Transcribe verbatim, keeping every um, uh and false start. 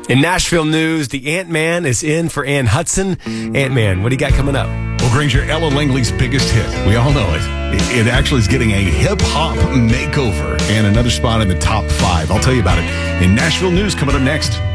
In Nashville news, the Ant-Man is in for Ann Hudson. Ant-Man, what do you got coming up? Well, Granger, Ella Langley's biggest hit. We all know it. It, it actually is getting a hip-hop makeover and another spot in the top five. I'll tell you about it in Nashville news coming up next.